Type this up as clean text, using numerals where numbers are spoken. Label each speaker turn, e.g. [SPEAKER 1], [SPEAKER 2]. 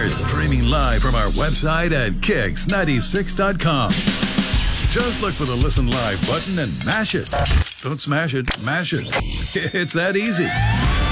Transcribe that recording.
[SPEAKER 1] We're streaming live from our website at kicks96.com. Just look for the Listen Live button and mash it. Don't smash it, mash it. It's that easy.